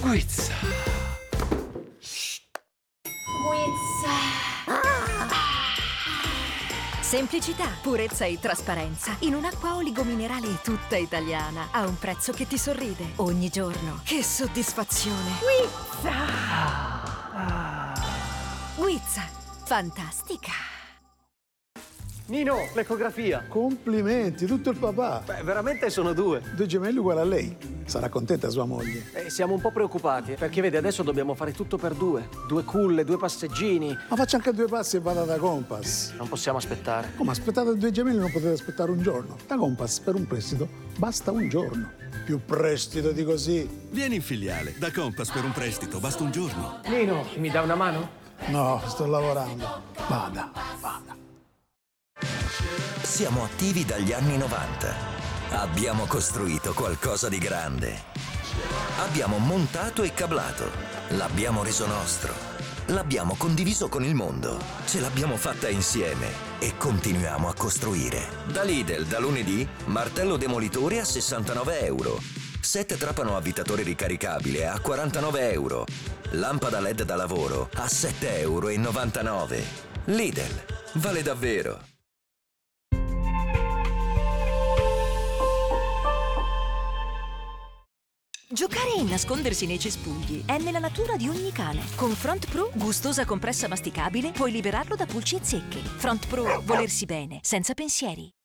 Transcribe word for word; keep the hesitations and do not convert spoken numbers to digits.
Guizza. Guizza. Semplicità, purezza e trasparenza in un'acqua oligominerale tutta italiana a un prezzo che ti sorride ogni giorno. Che soddisfazione! Guizza. Guizza, fantastica! Nino, l'ecografia. Complimenti, tutto il papà. Beh, veramente sono due. Due gemelli uguali a lei. Sarà contenta sua moglie. Eh, siamo un po' preoccupati, perché vedi, adesso dobbiamo fare tutto per due. Due culle, due passeggini. Ma faccia anche due passi e vada da Compass. Non possiamo aspettare. Come aspettate due gemelli non potete aspettare un giorno. Da Compass per un prestito basta un giorno. Più prestito di così. Vieni in filiale. Da Compass per un prestito basta un giorno. Nino, mi dà una mano? No, sto lavorando. Vada, vada. Siamo attivi dagli anni novanta. Abbiamo costruito qualcosa di grande. Abbiamo montato e cablato. L'abbiamo reso nostro. L'abbiamo condiviso con il mondo. Ce l'abbiamo fatta insieme e continuiamo a costruire. Da Lidl, da lunedì, martello demolitore a sessantanove euro. Set trapano avvitatore ricaricabile a quarantanove euro. Lampada L E D da lavoro a sette e novantanove euro. Lidl, vale davvero. Giocare e nascondersi nei cespugli è nella natura di ogni cane. Con Front Pro, gustosa compressa masticabile, puoi liberarlo da pulci e zecche. Front Pro, volersi bene, senza pensieri.